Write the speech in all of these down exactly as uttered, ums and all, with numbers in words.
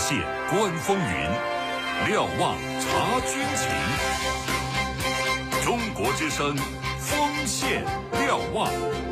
线观风云，瞭望察军情。中国之声，锋线瞭望。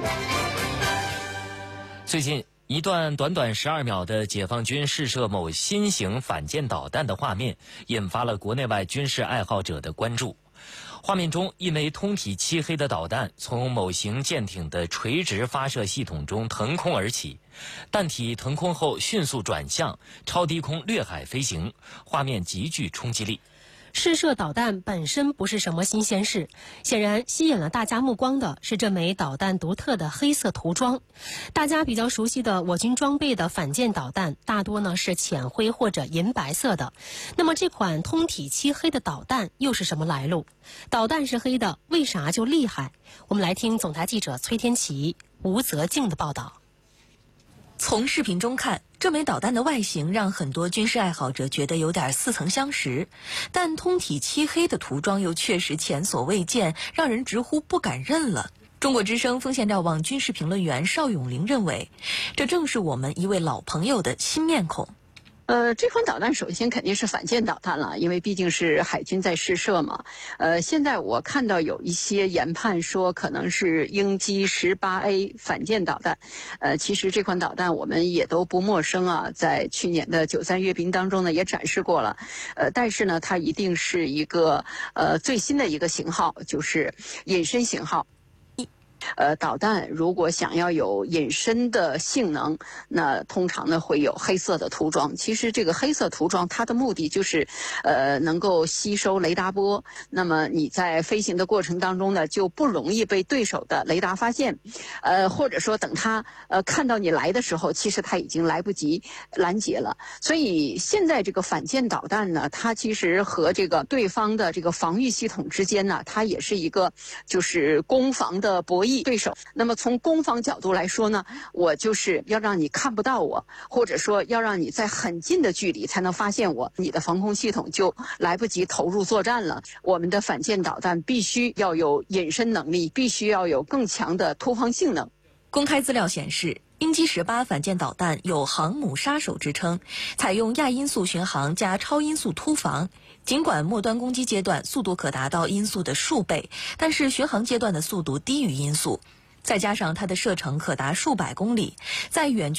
最近，一段短短十二秒的解放军试射某新型反舰导弹的画面，引发了国内外军事爱好者的关注。画面中，一枚通体漆黑的导弹从某型舰艇的垂直发射系统中腾空而起，弹体腾空后迅速转向，超低空掠海飞行，画面极具冲击力。 试射导弹本身不是什么新鲜事，显然吸引了大家目光的是这枚导弹独特的黑色涂装。大家比较熟悉的我军装备的反舰导弹大多呢是浅灰或者银白色的，那么这款通体漆黑的导弹又是什么来路？导弹是黑的，为啥就厉害？我们来听总台记者崔天琪、吴泽静的报道。 从视频中看，这枚导弹的外形让很多军事爱好者觉得有点似曾相识，但通体漆黑的涂装又确实前所未见，让人直呼不敢认了。中国之声锋线瞭望军事评论员邵永林认为，这正是我们一位老朋友的新面孔。 呃，这款导弹首先肯定是反舰导弹了，因为毕竟是海军在试射嘛。呃，现在我看到有一些研判说可能是鹰击 十八 A 反舰导弹。呃，其实这款导弹我们也都不陌生啊，在去年的九三阅兵当中呢也展示过了。呃，但是呢，它一定是一个呃最新的一个型号，就是隐身型号。呃，导弹如果想要有隐身的性能，那通常呢会有黑色的涂装。其实这个黑色涂装它的目的就是，呃，能够吸收雷达波。那么你在飞行的过程当中呢，就不容易被对手的雷达发现，呃，或者说等他呃看到你来的时候，其实他已经来不及拦截了。所以现在这个反舰导弹呢，它其实和这个对方的这个防御系统之间呢，它也是一个就是攻防的博弈。对手，那么从攻防角度来说呢，我就是要让你看不到我，或者说要让你在很近的距离才能发现我，你的防空系统就来不及投入作战了。我们的反舰导弹必须要有隐身能力，必须要有更强的突防性能。 公开资料显示，鹰击十八反舰导弹有航母杀手之称，采用亚音速巡航加超音速突防。尽管末端攻击阶段速度可达到音速的数倍，但是巡航阶段的速度低于音速，再加上它的射程可达数百公里，在远